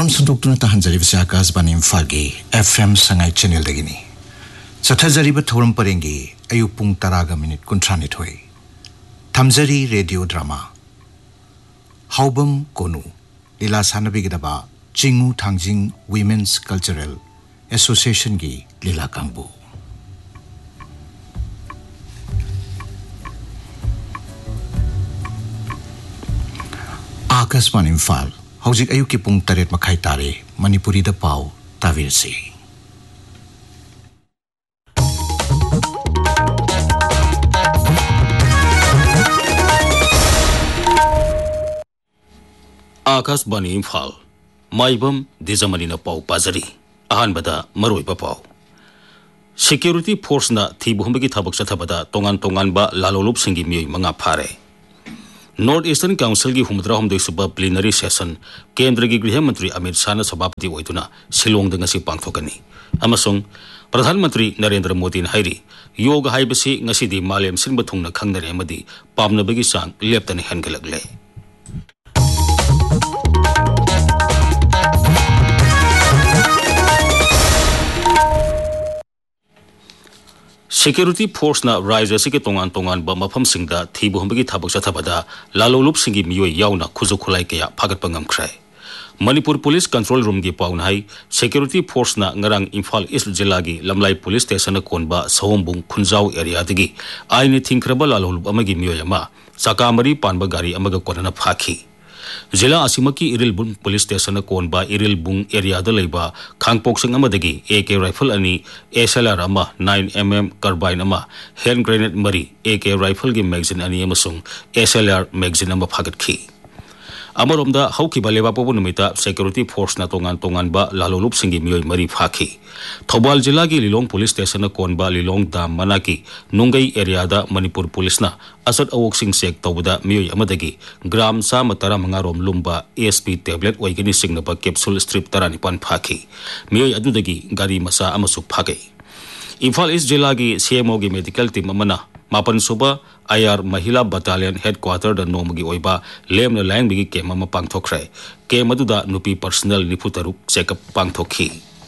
संदोक्तुना तहंजरिबसे Akashvani इम्फालगी FM Sangai channel दगिनी चथाजरिब थौरम परेंगी अयुक पुंग 10:32 थमजरी radio drama हाउबम कोनु लीला सानबिगदबा चिंगु थांजिंग women's cultural association की लीला कांगबू आकाशवाणी इम्फाल हौजिक अयुक की पुंग 8:30 तारे Manipuri the pav ताविरसी Akashvani Imphal Maibam दिजमनीना pav पाजरी अहानबदा मरोइबा pav security force ना थीबुहमगी थबक चथबदा तोंगान तोंगानबा लालोलुप सिंगी मियोय मंगा फारे नॉर्थ ईस्टर्न काउंसिल की 13 प्लीनरी सेशन केंद्र की गृह मंत्री अमित शाह सभापति होइदुना शिलोंग दंगसी पांगथोकनी अमसुंग प्रधानमंत्री नरेंद्र मोदी हाइरी योग हाइबसी ngasi मालेम सिंब थुंगना खंगनरे अमदी पामनबगी सांग लेप्तने हेनगलगले सिक्योरिटी फोर्स ना राज्य से तोंगान तोंगान मफम सिंगदा थीबुहमगी थबक चथबदा लालोलुप सिंगी मियोय यावना खुजु खुलाई कया फागतपा ngamkhrai Manipur police control room की पाउनाई सिक्योरिटी फोर्स ना ngarang इम्फाल ईस्ट जिला की लमलाई पुलिस स्टेशन कोनबा सहोमबुंग खुंजाव एरिया दगी आइने थिंख्रबा लालोलुप अमगी मियोय अमा सकामरी पानबा गाड़ी अमगा कोनना फाखी जिला असिमकी Irilbung police station कोनबा Irilbung area the लेबा खांगपोक्सिंग अमदगी AK राइफल अनि SLR अमा 9mm कार्बाइन अमा हैंड ग्रेनेड मरी AK राइफल की मैगजीन अनि अमसुंग SLR मैगजीन अमा फागतखी अमरोमदा हौखिबा लेबापोबु नुमिता सिक्योरिटी फोर्स ना तोंगान तोंगानबा लालोलुप सिंगी मियोय मरी फाखी थौबाल जिला की लिलोंग पुलिस स्टेशन कोनबा लिलोंग दाम मनाकी नुंगई एरिया दा मणिपुर पुलिस ना असद अवोक्सिंग चेक तौबदा मियोय अमदगी ग्राम 135 रोम लुम्बा ASP टैबलेट ओइगनी सिंगनबा कैप्सूल स्ट्रिप 19 फाखी मियोय अदुदगी गाड़ी मसा अमसु फागे इम्फाल ईस्ट जिला की CMO की मेडिकल टीम अमना मापन सुबह IR महिला बटालियन हेडक्वार्टर द नोमगी ओइबा लेमना लायंगबी केम अमा पांगथोखरे केम अदुदा नुपी personal 93 checkup पांगथोखी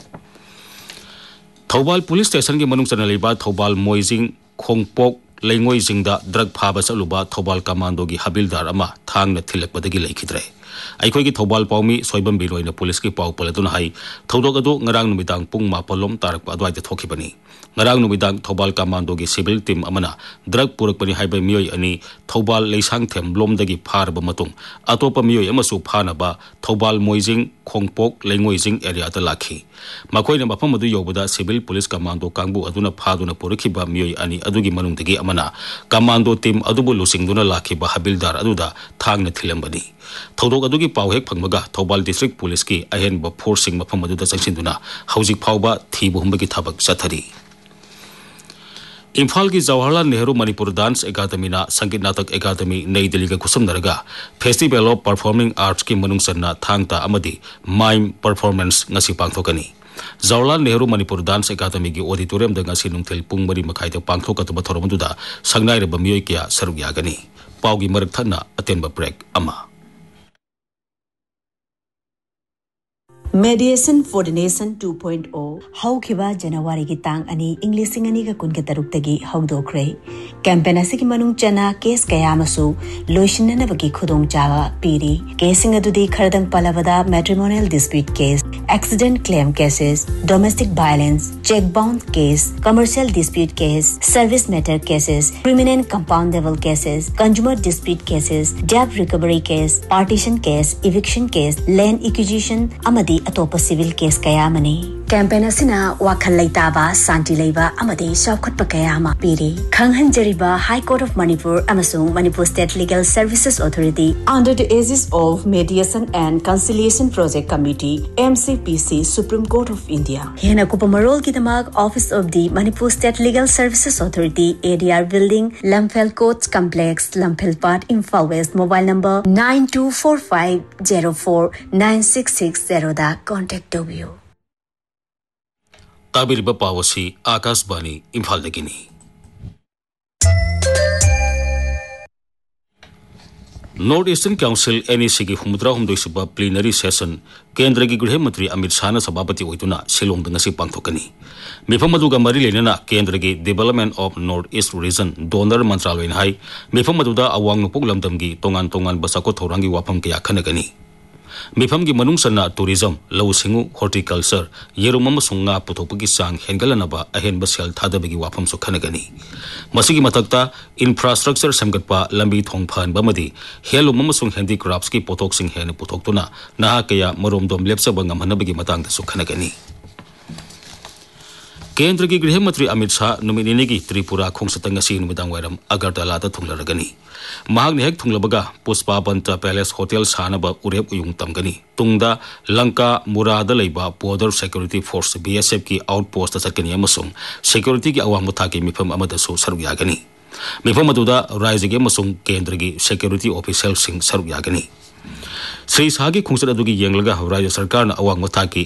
Thoubal police station की मनुंग चना लेबा थौबाल मोइजिंग खोंगपोक लेंगोइजिंगदा ड्रग फाबा चलुबा थौबाल कमांडो की हबिलदार अमा थांगना थिलकपदगी लेखिद्रे अखोई की थौबाल पाउमी सोइबम बिरोइना पुलिस की पाउ पलदुना हाई थौदोक अदु ngarang numitang pung mapolom tarak adwai de thokibani ngarang numitang thobal commando gi civil team amana drug purakpani haiba miyoi ani thobal leisang them lom dagi pharba matung atopa miyoi amasu phana ba thobal moijing khongpok lengoijing area da lakhi makoina mafam adu yobada civil police commando kangbu aduna phaduna purakhiba miyoi ani adugi manung dagi amana commando team adubu lusingduna lakhiba habildar aduda thangna thilambani थौदोक अदुगी पावहेक फंगमगा Thoubal district police की अहेनब forcing मफम अदुदा चंगसिंदुना हौजिक फावबा थीबुहमगी थबक चथरी Imphal की Jawaharlal Nehru Manipur dance academy ना संगीत नाटक academy नई दिल्ली का खुसमनरगा festival of performing arts की मनुंगसन्ना Thangta अमदी mime performance ngasi पांगथोकनी Jawaharlal Nehru Manipur dance academy की auditorium the ngasi नुंथेल पुंग मरी मखाइद पांगथोकतब थोरमदुदा संगनाइरब मियोय क्या सरुक यागनी पावगी मरक थन्ना अतेनब ब्रेक अमा Mediation Coordination 2.0 हौखिबा जनवरी की तांग अनि इंग्लिश सिंगनी का कुन के तरुक्तगी हौदोखरे कैंपेन असि मनुंग चना केस कयामसु लोइसिननबगी खुदोंग चावा पीरी casing अदुदी खरदंग पलवदा matrimonial dispute case accident claim cases domestic violence check bound case commercial dispute case service matter cases criminal compoundable cases consumer dispute cases डेब्ट recovery case partition case eviction case land acquisition अमदी अतोप civil case कया money campaign असिना वाखल लैताबा शांति लैबा अमदी सौखटप कया मा पीरी खंगहंजरिबा high court of Manipur अमसुंग Manipur state legal services authority under the edges of मेडिएशन and conciliation project committee MCPC supreme court of India हेना कुपमरोल की दमाग office of the Manipur state legal services authority ADR building लमफेल court complex लमफेल part Imphal waste mobile number 9245049660 दा contact टोबियो ताबिरबा पावसी Akashvani Imphal दगिनी north eastern council NEC की 63 plenary session केंद्र की गृह मंत्री अमित शाह सभापति होइतुना शिलोंग दंगसी पांगथोकनी मिफम अदुगा मरी लेना केंद्र की development of north east region donor मंत्रालय हाई मिफम अदुदा अवांग नोपोक लमदम की तोंगान तोंगान बसाको थौरांगी वाफम कया खनगनी मिफम की मनुंग सन्ना टूरिज्म लौ सिंगु हॉर्टिकल्चर येरुम अमसुंग गा पुथोपकी सांग हेंगलनबा अहेनबा सेल थादबगी वाफम सु खनगनी मसिगी मथक्ता इंफ्रास्ट्रक्चर सेमगतपा लंबी थोंग फनबमदी हेलुम अमसुंग हैंडीक्राफ्ट्स की पोथोक सिंग हेन पुथोक्तुना नहा कया मरोमदोम लेपसब ngam matang da su khanagani केंद्र की गृह मंत्री अमित शाह नुमिनी की त्रिपुरा खोंसतंग सी नुमिदांग वायरम अगरतला दा थुंगलरगनी महाग ने हेक थुंगलबगा पुष्पा पंत पैलेस होटल सानब उरेप उयुंग तमगनी तुंगदा लंका मुराद लेबा बॉर्डर सिक्योरिटी फोर्स BSF की आउटपोस्ट चकनी अमसुंग सिक्योरिटी की अवांग मुथा की मिफम अमदसु सरुक यागनी मिफम अदुदा राज्य के मसुंग केंद्र की सिक्योरिटी ऑफिसर सिंह सरुक यागनी श्री शाह की खोंसत अदुगी येंगलगा राज्य सरकार न अवांग मुथा की